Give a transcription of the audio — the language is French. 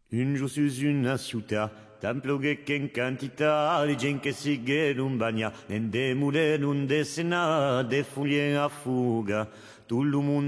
Un giorno su una città, templo che in quantità, le gente che si non bagna, nende mure non desena, de foglie a fuga, tutto il mondo